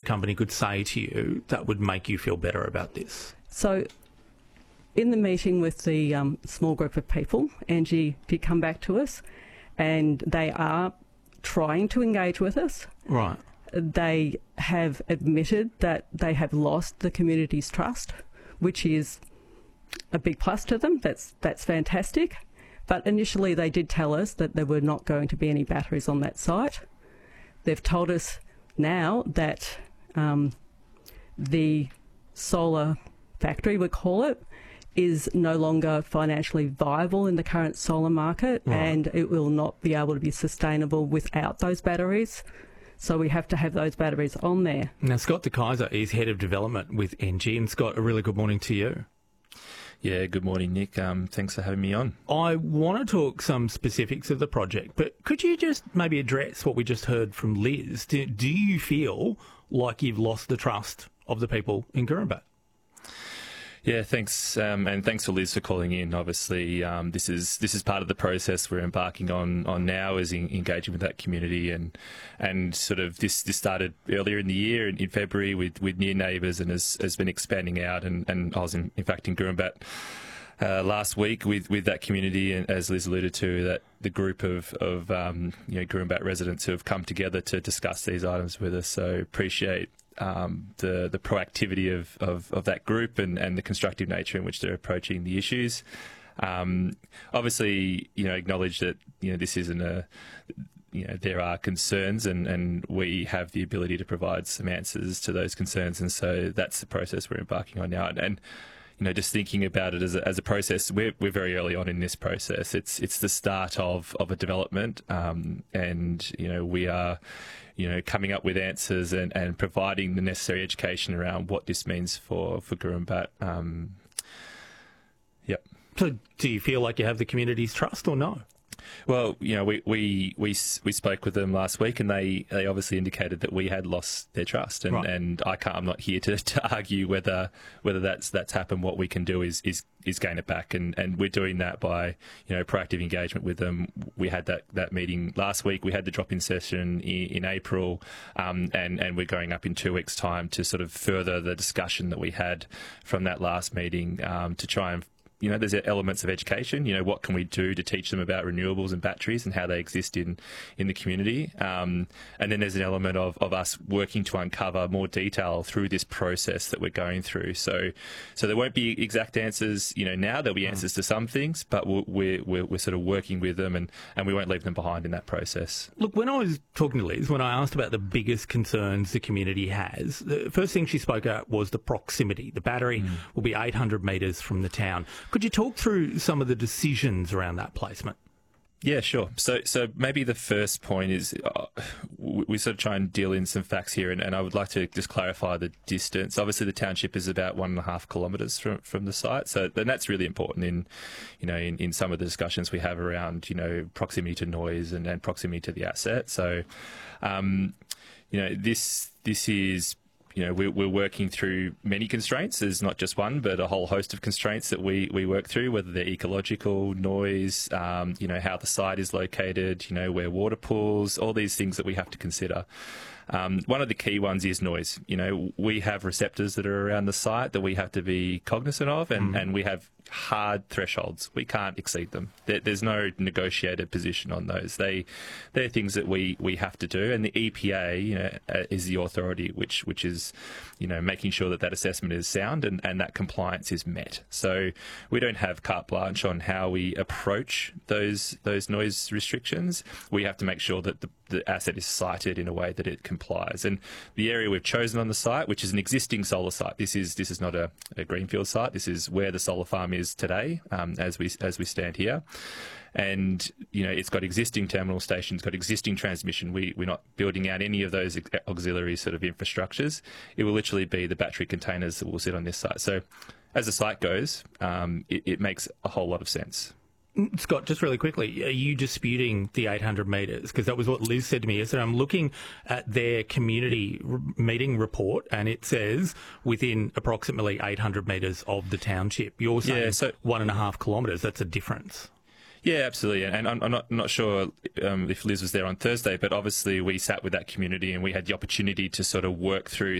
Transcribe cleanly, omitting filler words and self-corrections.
company could say to you that would make you feel better about this? So in the meeting with the small group of people, Angie did come back to us, and they are trying to engage with us. Right. They have admitted that they have lost the community's trust, which is a big plus to them. That's fantastic. But initially they did tell us that there were not going to be any batteries on that site. They've told us now that the solar factory, we call it, is no longer financially viable in the current solar market, right, and it will not be able to be sustainable without those batteries. So we have to have those batteries on there. Now, Scott De Keyser is Head of Development with Engie. And Scott, a really good morning to you. Yeah, good morning, Nick. Thanks for having me on. I want to talk some specifics of the project, but could you just maybe address what we just heard from Liz? Do you feel like you've lost the trust of the people in Gurumbat? Yeah, thanks, and thanks for Liz for calling in. Obviously, this is part of the process we're embarking on now, is engaging with that community, and sort of this started earlier in the year in February with Near Neighbours, and has been expanding out. And I was in fact in Gurumbat last week with that community, and as Liz alluded to, that the group of Gurumbat residents who have come together to discuss these items with us. So appreciate the proactivity of that group and the constructive nature in which they're approaching the issues. Obviously, acknowledge that this isn't there are concerns, and we have the ability to provide some answers to those concerns, and so that's the process we're embarking on now. And just thinking about it as a process, we're very early on in this process. It's the start of a development, and we are coming up with answers and providing the necessary education around what this means for Gurumbat. Yep. So do you feel like you have the community's trust or no? Well, we spoke with them last week, and they obviously indicated that we had lost their trust, and, right, and I'm not here to argue whether that's happened. What we can do is gain it back, and we're doing that by proactive engagement with them. We had that meeting last week. We had the drop-in session in April, and we're going up in 2 weeks' time to sort of further the discussion that we had from that last meeting, to try and there's elements of education. What can we do to teach them about renewables and batteries and how they exist in the community? And then there's an element of us working to uncover more detail through this process that we're going through. So there won't be exact answers, now. There'll be answers to some things, but we're sort of working with them, and we won't leave them behind in that process. Look, when I was talking to Liz, when I asked about the biggest concerns the community has, the first thing she spoke about was the proximity. The battery will be 800 metres from the town. Could you talk through some of the decisions around that placement? Yeah, sure. So maybe the first point is we sort of try and deal in some facts here, and I would like to just clarify the distance. Obviously, the township is about 1.5 kilometres from the site, so then that's really important in some of the discussions we have around proximity to noise and proximity to the asset. So this is. We're working through many constraints. There's not just one, but a whole host of constraints that we work through, whether they're ecological, noise, how the site is located, where water pools, all these things that we have to consider. One of the key ones is noise. We have receptors that are around the site that we have to be cognizant of, and we have hard thresholds. We can't exceed them. There's no negotiated position on those. They're things that we have to do, and the EPA, is the authority which is, making sure that assessment is sound and that compliance is met. So we don't have carte blanche on how we approach those noise restrictions. We have to make sure that the asset is sited in a way that it complies. And the area we've chosen on the site, which is an existing solar site, this is not a greenfield site. This is where the solar farm is today, as we stand here. And it's got existing terminal stations, got existing transmission. We're not building out any of those auxiliary sort of infrastructures. It will literally be the battery containers that will sit on this site. So as the site goes, it makes a whole lot of sense. Scott, just really quickly, are you disputing the 800 metres? Because that was what Liz said to me yesterday. I'm looking at their community meeting report, and it says within approximately 800 metres of the township. You're saying 1.5 kilometres. That's a difference. Yeah, absolutely. And I'm not sure if Liz was there on Thursday, but obviously we sat with that community and we had the opportunity to sort of work through